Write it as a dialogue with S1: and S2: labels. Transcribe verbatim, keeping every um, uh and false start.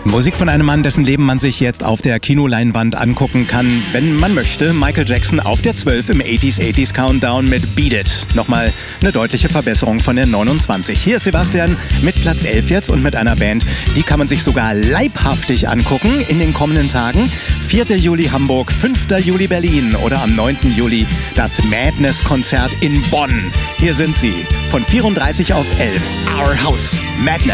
S1: Musik von einem Mann, dessen Leben man sich jetzt auf der Kinoleinwand angucken kann, wenn man möchte. Michael Jackson auf der zwölf im achtziger achtziger Countdown mit Beat It. Nochmal eine deutliche Verbesserung von der neunundzwanzig. Hier ist Sebastian mit Platz elf jetzt und mit einer Band, die kann man sich sogar leibhaftig angucken in den kommenden Tagen. vierter Juli Hamburg, fünfter Juli Berlin oder am neunten Juli das Madness-Konzert in Bonn. Hier sind sie von vierunddreißig auf elf. Our House Madness.